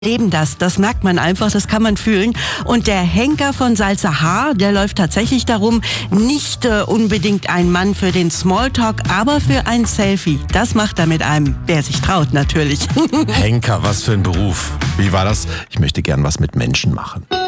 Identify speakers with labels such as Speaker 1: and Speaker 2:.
Speaker 1: leben das merkt man einfach, das kann man fühlen. Und der Henker von Salzer Haar, der läuft tatsächlich darum, nicht unbedingt ein Mann für den Smalltalk, aber für ein Selfie. Das macht er mit einem, wer sich traut natürlich.
Speaker 2: Henker, was für ein Beruf. Wie war das? Ich möchte gern was mit Menschen machen.